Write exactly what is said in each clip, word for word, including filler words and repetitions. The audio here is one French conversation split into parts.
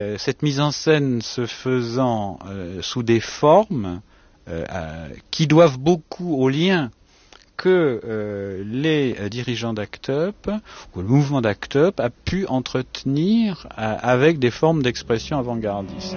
Euh, cette mise en scène se faisant euh, sous des formes euh, euh, qui doivent beaucoup au lien que euh, les euh, dirigeants d'Act Up, ou le mouvement d'Act Up, a pu entretenir euh, avec des formes d'expression avant-gardistes.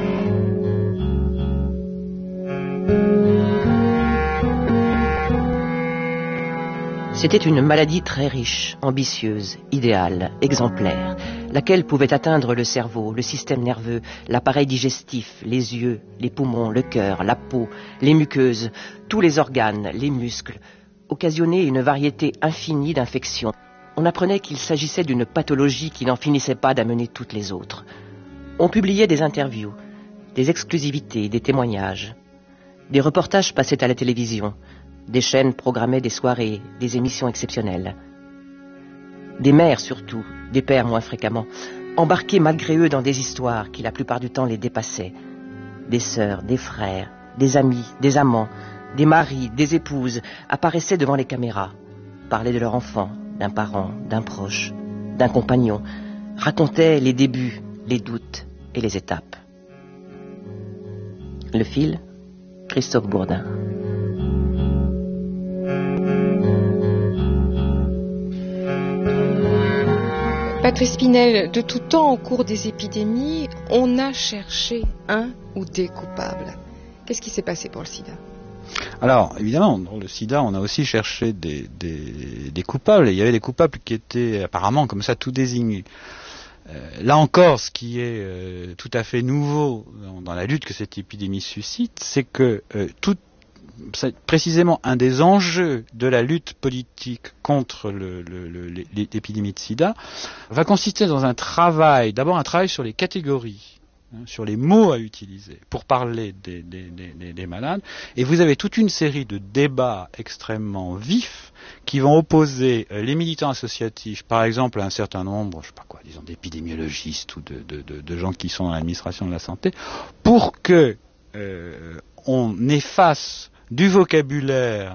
C'était une maladie très riche, ambitieuse, idéale, exemplaire, laquelle pouvait atteindre le cerveau, le système nerveux, l'appareil digestif, les yeux, les poumons, le cœur, la peau, les muqueuses, tous les organes, les muscles, occasionner une variété infinie d'infections. On apprenait qu'il s'agissait d'une pathologie qui n'en finissait pas d'amener toutes les autres. On publiait des interviews, des exclusivités, des témoignages. Des reportages passaient à la télévision. Des chaînes programmaient des soirées, des émissions exceptionnelles. Des mères surtout, des pères moins fréquemment, embarqués malgré eux dans des histoires qui la plupart du temps les dépassaient. Des sœurs, des frères, des amis, des amants, des maris, des épouses apparaissaient devant les caméras, parlaient de leur enfant, d'un parent, d'un proche, d'un compagnon, racontaient les débuts, les doutes et les étapes. Le fil, Christophe Bourdin. Patrice Pinel, de tout temps, au cours des épidémies, on a cherché un ou des coupables. Qu'est-ce qui s'est passé pour le sida ? Alors, évidemment, dans le sida, on a aussi cherché des, des, des coupables. Il y avait des coupables qui étaient apparemment comme ça tout désignés. Euh, là encore, ce qui est euh, tout à fait nouveau dans, dans la lutte que cette épidémie suscite, c'est que euh, tout c'est précisément un des enjeux de la lutte politique contre le, le, le, l'épidémie de sida va consister dans un travail, d'abord un travail sur les catégories, hein, sur les mots à utiliser pour parler des, des, des, des malades. Et vous avez toute une série de débats extrêmement vifs qui vont opposer euh, les militants associatifs, par exemple, à un certain nombre, je sais pas quoi, disons d'épidémiologistes ou de, de, de, de gens qui sont dans l'administration de la santé, pour que euh, on efface du vocabulaire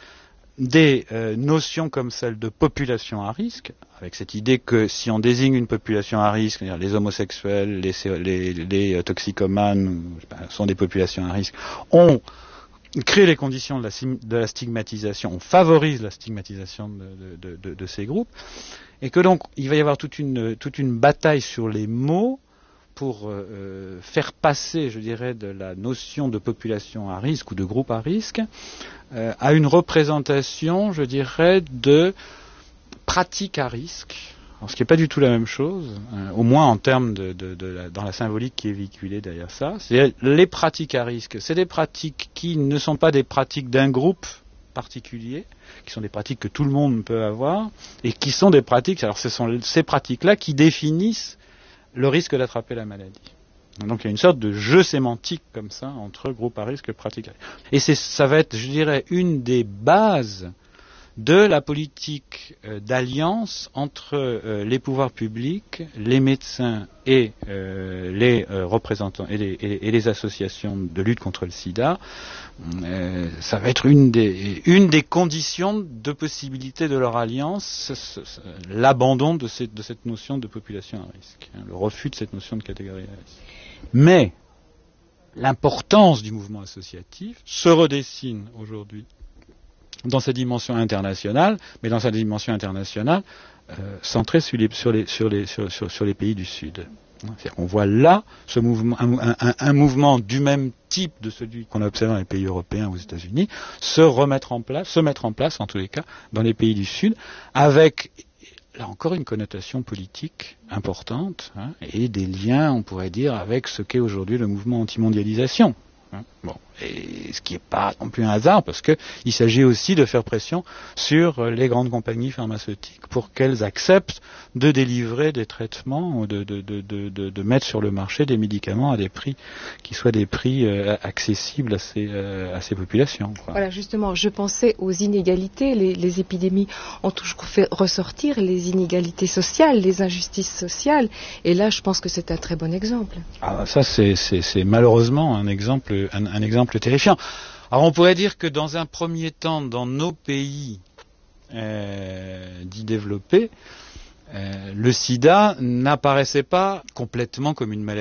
des euh, notions comme celle de population à risque, avec cette idée que si on désigne une population à risque, c'est-à-dire les homosexuels, les, les, les toxicomanes, je sais pas, sont des populations à risque, on crée les conditions de la, de la stigmatisation, on favorise la stigmatisation de, de, de, de ces groupes, et que donc il va y avoir toute une, toute une bataille sur les mots pour euh, faire passer, je dirais, de la notion de population à risque ou de groupe à risque euh, à une représentation, je dirais, de pratique à risque. Alors, ce qui n'est pas du tout la même chose, euh, au moins en termes de, de, de la, dans la symbolique qui est véhiculée derrière ça. C'est les pratiques à risque. C'est des pratiques qui ne sont pas des pratiques d'un groupe particuliers, qui sont des pratiques que tout le monde peut avoir, et qui sont des pratiques, alors ce sont ces pratiques-là qui définissent le risque d'attraper la maladie. Donc il y a une sorte de jeu sémantique comme ça entre groupe à risque et pratique à risque. Et c'est, ça va être, je dirais, une des bases de la politique euh, d'alliance entre euh, les pouvoirs publics, les médecins et euh, les euh, représentants et les, et, et les associations de lutte contre le sida. Euh, ça va être une des, une des conditions de possibilité de leur alliance, ce, ce, ce, l'abandon de cette, de cette notion de population à risque, hein, le refus de cette notion de catégorie à risque. Mais l'importance du mouvement associatif se redessine aujourd'hui dans sa dimension internationale, mais dans sa dimension internationale euh, centrée sur les, sur, les, sur, les, sur, sur, sur les pays du Sud. C'est-à-dire qu'on voit là ce mouvement, un, un, un mouvement du même type de celui qu'on a observé dans les pays européens ou aux États-Unis se remettre en place, se mettre en place en tous les cas dans les pays du Sud, avec là encore une connotation politique importante, hein, et des liens, on pourrait dire, avec ce qu'est aujourd'hui le mouvement anti-mondialisation. Bon, et ce qui n'est pas non plus un hasard, parce qu'il s'agit aussi de faire pression sur les grandes compagnies pharmaceutiques pour qu'elles acceptent de délivrer des traitements, ou de, de, de, de, de, de mettre sur le marché des médicaments à des prix qui soient des prix euh, accessibles à ces, euh, à ces populations, quoi. Voilà, justement, je pensais aux inégalités. Les, les épidémies ont toujours fait ressortir les inégalités sociales, les injustices sociales. Et là, je pense que c'est un très bon exemple. Ah, ça, c'est, c'est, c'est malheureusement un exemple, un, un exemple terrifiant. Alors, on pourrait dire que dans un premier temps, dans nos pays euh, dits développés, euh, le sida n'apparaissait pas complètement comme une maladie